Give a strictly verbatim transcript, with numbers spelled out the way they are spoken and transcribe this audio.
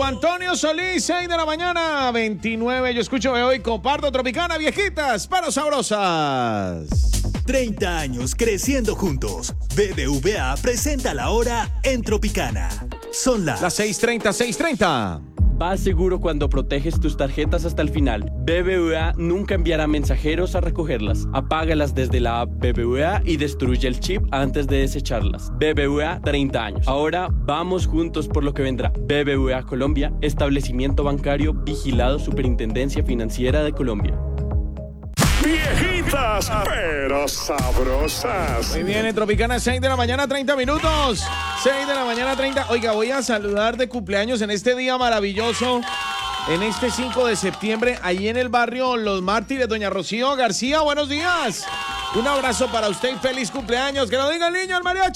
Antonio Solís, seis de la mañana, veintinueve. Yo escucho, veo y comparto Tropicana, viejitas, pero sabrosas. treinta años creciendo juntos. B B V A presenta la hora en Tropicana. Son las... Las seis treinta, seis treinta. Vas seguro cuando proteges tus tarjetas hasta el final. B B V A nunca enviará mensajeros a recogerlas. Apágalas desde la app B B V A y destruye el chip antes de desecharlas. B B V A, treinta años. Ahora vamos juntos por lo que vendrá. B B V A Colombia, establecimiento bancario vigilado Superintendencia Financiera de Colombia. Viejitas, pero sabrosas. Muy bien, en Tropicana, seis de la mañana, treinta minutos. seis de la mañana, treinta. Oiga, voy a saludar de cumpleaños en este día maravilloso. En este cinco de septiembre, ahí en el barrio Los Mártires, doña Rocío García, buenos días. Un abrazo para usted y feliz cumpleaños. Que lo diga el niño, el mariachi.